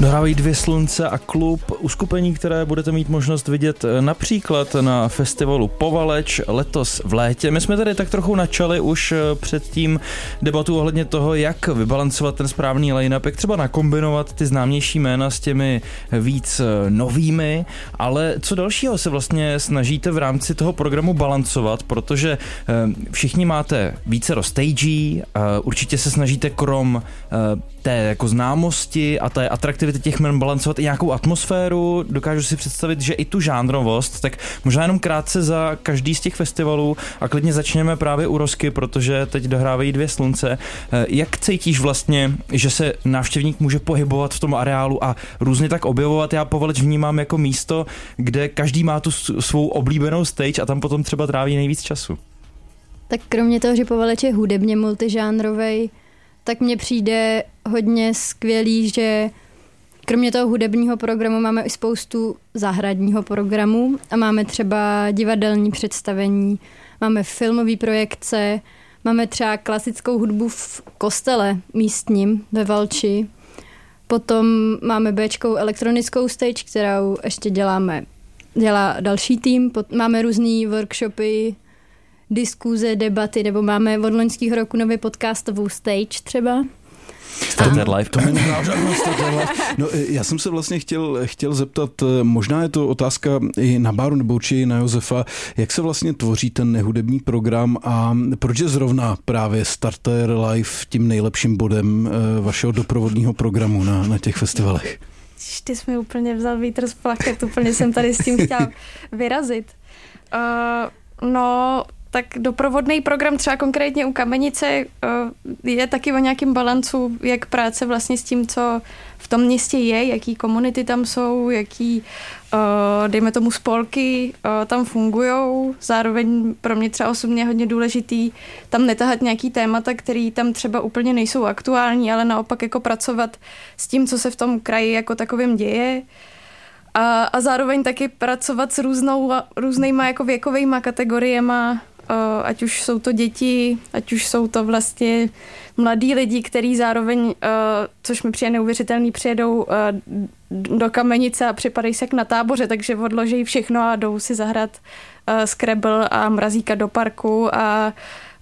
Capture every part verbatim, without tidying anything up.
Dohrávají Dvě slunce a klub, uskupení, které budete mít možnost vidět například na festivalu Povaleč letos v létě. My jsme tady tak trochu načali už předtím debatu ohledně toho, jak vybalancovat ten správný line-up, jak třeba nakombinovat ty známější jména s těmi víc novými, ale co dalšího se vlastně snažíte v rámci toho programu balancovat, protože všichni máte více do stagí, určitě se snažíte krom té jako známosti a té atraktivity těch jmen balancovat i nějakou atmosféru. Dokážu si představit, že i tu žánrovost, tak možná jenom krátce za každý z těch festivalů a klidně začněme právě u Rosky, protože teď dohrávají Dvě slunce. Jak cítíš vlastně, že se návštěvník může pohybovat v tom areálu a různě tak objevovat? Já Povaleč vnímám jako místo, kde každý má tu svou oblíbenou stage a tam potom třeba tráví nejvíc času. Tak kromě toho, že Povaleč je hudebně multižánrovej, tak mně přijde hodně skvělý, že kromě toho hudebního programu máme i spoustu zahradního programu a máme třeba divadelní představení, máme filmové projekce, máme třeba klasickou hudbu v kostele místním ve Valči, potom máme béčkou elektronickou stage, kterou ještě děláme, dělá další tým, máme různý workshopy, diskuze, debaty, nebo máme od loňského roku nový podcastovou stage třeba. Starter Live. To mi nenážádná Starter Live. No, já jsem se vlastně chtěl, chtěl zeptat, možná je to otázka i na Báru nebo určitě na Josefa, jak se vlastně tvoří ten nehudební program a proč je zrovna právě Starter Live tím nejlepším bodem vašeho doprovodního programu na, na těch festivalech? Ty jsi mi úplně vzal vítr z plachet, úplně jsem tady s tím chtěla vyrazit. Uh, no... tak doprovodný program třeba konkrétně u Kamenice je taky o nějakém balancu, jak práce vlastně s tím, co v tom městě je, jaký komunity tam jsou, jaký, dejme tomu, spolky tam fungujou. Zároveň pro mě třeba osobně hodně důležitý tam netahat nějaký témata, který tam třeba úplně nejsou aktuální, ale naopak jako pracovat s tím, co se v tom kraji jako takovým děje. A, a zároveň taky pracovat s různou, různýma jako věkovejma kategoriema, ať už jsou to děti, ať už jsou to vlastně mladí lidi, kteří zároveň, což mi přijde neuvěřitelný, přijedou do Kamenice a připadají se jak na táboře, takže odloží všechno a jdou si zahrát Scrabble a mrazíka do parku a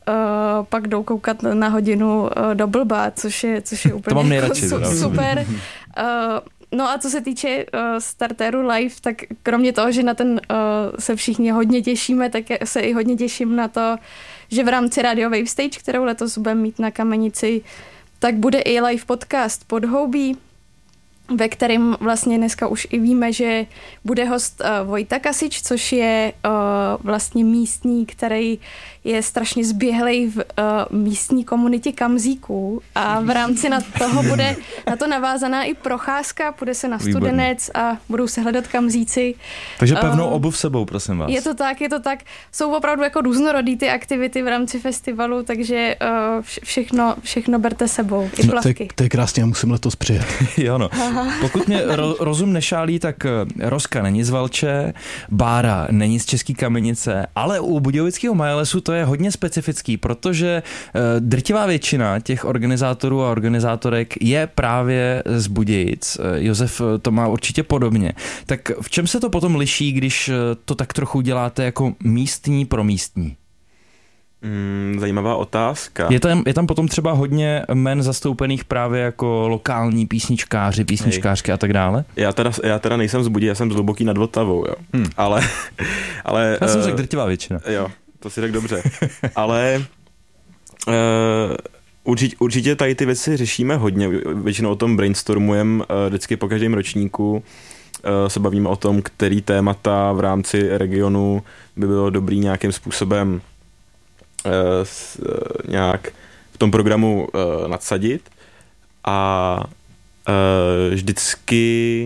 pak jdou koukat na hodinu do blba, což je, což je úplně to mám nejradši, jako su- super. No a co se týče uh, Starteru Live, tak kromě toho, že na ten uh, se všichni hodně těšíme, tak se i hodně těším na to, že v rámci Radio Wave Stage, kterou letos budeme mít na Kamenici, tak bude i live podcast Podhoubí, ve kterém vlastně dneska už i víme, že bude host uh, Vojta Kasič, což je uh, vlastně místní, který je strašně zběhlej v uh, místní komunitě Kamzíků a v rámci na toho bude na to navázaná i procházka, půjde se na Studenec a budou se hledat Kamzíci. Takže pevnou uh, obuv sebou, prosím vás. Je to tak, je to tak. Jsou opravdu jako různorodý ty aktivity v rámci festivalu, takže uh, všechno, všechno berte sebou, i no, plavky. To je, to je krásně, já musím letos přijet. Jo no. Pokud mě ro, rozum nešálí, tak Roska není z Valče, Bára není z České Kamenice, ale u Budějovického Majelesu to je hodně specifický, protože drtivá většina těch organizátorů a organizátorek je právě z Budějic. Josef to má určitě podobně. Tak v čem se to potom liší, když to tak trochu děláte jako místní pro místní? Mm, zajímavá otázka. Je tam, je tam potom třeba hodně men zastoupených právě jako lokální písničkáři, písničkářky a tak dále? Já teda, já teda nejsem z Buději, já jsem z Hluboký nad Vltavou, jo. Hmm. Ale, ale... Já jsem řekl drtivá většina. Jo, to si řekl dobře. Ale uh, určitě, určitě tady ty věci řešíme hodně. Většinou o tom brainstormujeme uh, vždycky po každém ročníku. Uh, se bavíme o tom, který témata v rámci regionu by bylo dobrý nějakým způsobem S, nějak v tom programu uh, nadsadit a uh, vždycky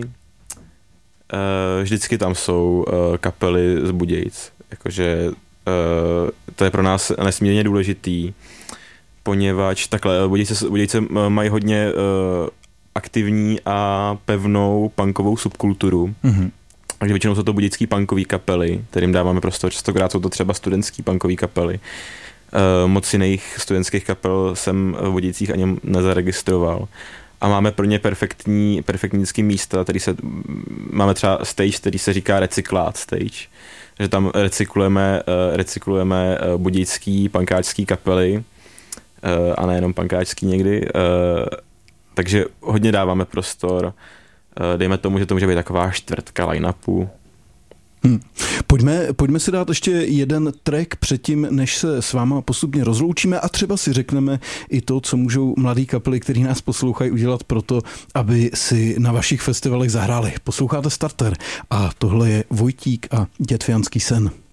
uh, vždycky tam jsou uh, kapely z Budějic. Jakože uh, to je pro nás nesmírně důležitý, poněvadž takhle Budějice, Budějice mají hodně uh, aktivní a pevnou punkovou subkulturu. Mm-hmm. Takže většinou jsou to budějický punkový kapely, kterým dáváme prostor. Častokrát jsou to třeba studentský punkový kapely. Uh, moc jiných studentských kapel jsem v Budějicích ani nezaregistroval. a máme pro ně perfektní, perfektní vždycky místa, který se, máme třeba stage, který se říká recyklát stage, že tam recyklujeme, recyklujeme budějický, pankáčský kapely a nejenom pankáčský někdy, takže hodně dáváme prostor, dejme tomu, že to může být taková čtvrtka line-upu. Hmm. Pojďme, pojďme si dát ještě jeden track předtím, než se s váma postupně rozloučíme a třeba si řekneme i to, co můžou mladí kapely, kteří nás poslouchají, udělat pro to, aby si na vašich festivalech zahráli. Posloucháte Starter a tohle je Vojtík a Dětfianský sen.